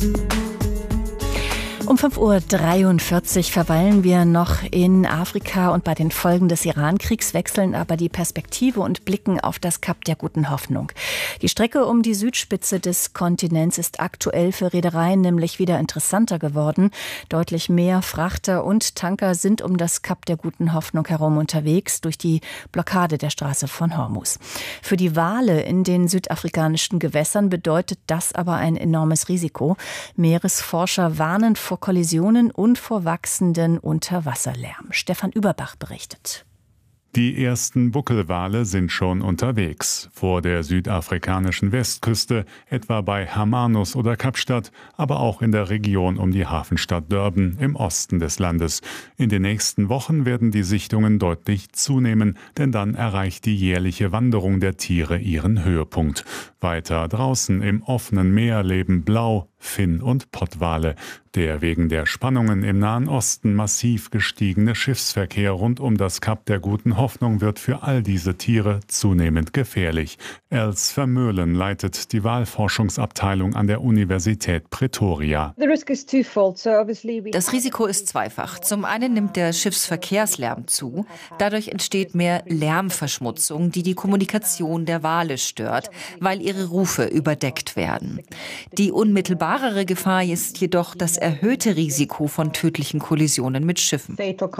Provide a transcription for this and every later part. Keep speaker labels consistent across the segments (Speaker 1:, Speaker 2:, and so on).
Speaker 1: Um 5:43 Uhr verweilen wir noch in Afrika und bei den Folgen des Iran-Kriegs, wechseln aber die Perspektive und blicken auf das Kap der Guten Hoffnung. Die Strecke um die Südspitze des Kontinents ist aktuell für Reedereien nämlich wieder interessanter geworden. Deutlich mehr Frachter und Tanker sind um das Kap der Guten Hoffnung herum unterwegs durch die Blockade der Straße von Hormuz. Für die Wale in den südafrikanischen Gewässern bedeutet das aber ein enormes Risiko. Meeresforscher warnen vor Kollisionen und vor wachsenden Unterwasserlärm. Stefan Überbach berichtet.
Speaker 2: Die ersten Buckelwale sind schon unterwegs. Vor der südafrikanischen Westküste, etwa bei Hermanus oder Kapstadt, aber auch in der Region um die Hafenstadt Durban im Osten des Landes. In den nächsten Wochen werden die Sichtungen deutlich zunehmen, denn dann erreicht die jährliche Wanderung der Tiere ihren Höhepunkt. Weiter draußen im offenen Meer leben Blau-, Finn- und Pottwale. Der wegen der Spannungen im Nahen Osten massiv gestiegene Schiffsverkehr rund um das Kap der Guten Hoffnung wird für all diese Tiere zunehmend gefährlich. Els Vermeulen leitet die Walforschungsabteilung an der Universität Pretoria.
Speaker 3: Das Risiko ist zweifach. Zum einen nimmt der Schiffsverkehrslärm zu. Dadurch entsteht mehr Lärmverschmutzung, die die Kommunikation der Wale stört, weil ihre Rufe überdeckt werden. Die unmittelbarere Gefahr ist jedoch das erhöhte Risiko von tödlichen Kollisionen mit Schiffen.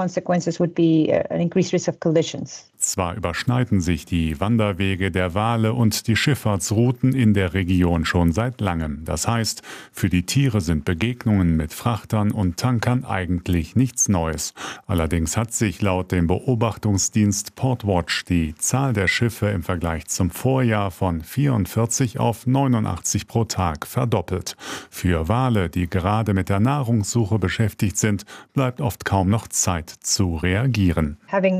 Speaker 2: Zwar überschneiden sich die Wanderwege der Wale und die Schifffahrtsrouten in der Region schon seit langem. Das heißt, für die Tiere sind Begegnungen mit Frachtern und Tankern eigentlich nichts Neues. Allerdings hat sich laut dem Beobachtungsdienst Portwatch die Zahl der Schiffe im Vergleich zum Vorjahr von 44 auf 89 pro Tag verdoppelt. Für Wale, die gerade mit der Nahrungssuche beschäftigt sind, bleibt oft kaum noch Zeit zu reagieren.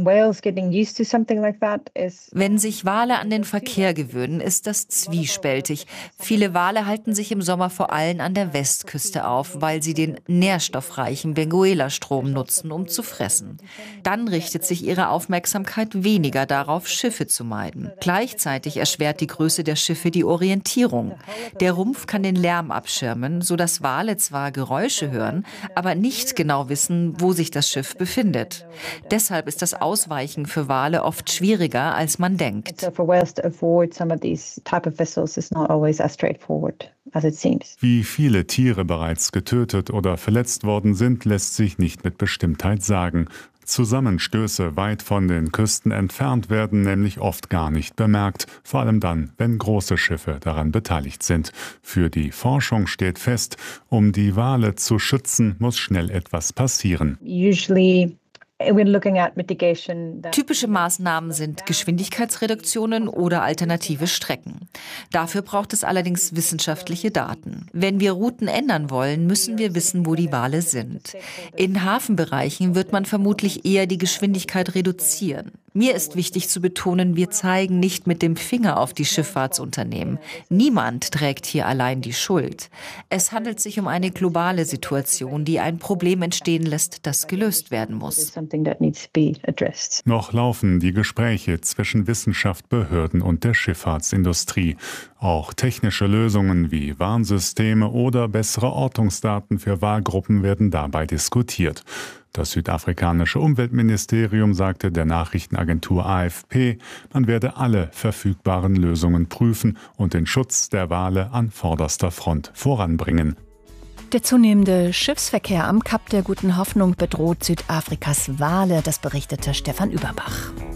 Speaker 3: Wenn sich Wale an den Verkehr gewöhnen, ist das zwiespältig. Viele Wale halten sich im Sommer vor allem an der Westküste auf, weil sie den nährstoffreichen Benguela-Strom nutzen, um zu fressen. Dann richtet sich ihre Aufmerksamkeit weniger darauf, Schiffe zu meiden. Gleichzeitig erschwert die Größe der Schiffe die Orientierung. Der Rumpf kann den Lärm abschirmen, sodass Wale zwar Geräusche hören, aber nicht genau wissen, wo sich das Schiff befindet. Deshalb ist das Ausweichen für Wale oft schwieriger, als man denkt.
Speaker 2: Wie viele Tiere bereits getötet oder verletzt worden sind, lässt sich nicht mit Bestimmtheit sagen. Zusammenstöße weit von den Küsten entfernt werden nämlich oft gar nicht bemerkt, vor allem dann, wenn große Schiffe daran beteiligt sind. Für die Forschung steht fest, um die Wale zu schützen, muss schnell etwas passieren.
Speaker 3: Typische Maßnahmen sind Geschwindigkeitsreduktionen oder alternative Strecken. Dafür braucht es allerdings wissenschaftliche Daten. Wenn wir Routen ändern wollen, müssen wir wissen, wo die Wale sind. In Hafenbereichen wird man vermutlich eher die Geschwindigkeit reduzieren. Mir ist wichtig zu betonen, wir zeigen nicht mit dem Finger auf die Schifffahrtsunternehmen. Niemand trägt hier allein die Schuld. Es handelt sich um eine globale Situation, die ein Problem entstehen lässt, das gelöst werden muss.
Speaker 2: Noch laufen die Gespräche zwischen Wissenschaft, Behörden und der Schifffahrtsindustrie. Auch technische Lösungen wie Warnsysteme oder bessere Ortungsdaten für Walgruppen werden dabei diskutiert. Das südafrikanische Umweltministerium sagte der Nachrichtenagentur AFP, man werde alle verfügbaren Lösungen prüfen und den Schutz der Wale an vorderster Front voranbringen.
Speaker 1: Der zunehmende Schiffsverkehr am Kap der Guten Hoffnung bedroht Südafrikas Wale, das berichtete Stefan Überbach.